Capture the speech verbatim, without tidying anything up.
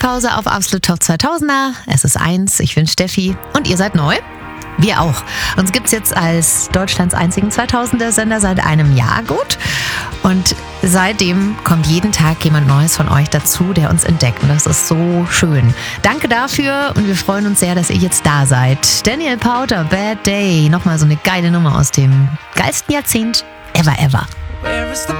Mittagspause auf Absolut Top zweitausender. Es ist eins, ich bin Steffi und ihr seid neu. Wir auch. Uns gibt's jetzt als Deutschlands einzigen zweitausender-Sender seit einem Jahr gut. Und seitdem kommt jeden Tag jemand Neues von euch dazu, der uns entdeckt. Und das ist so schön. Danke dafür und wir freuen uns sehr, dass ihr jetzt da seid. Daniel Powter, Bad Day. Nochmal so eine geile Nummer aus dem geilsten Jahrzehnt ever, ever. Where is the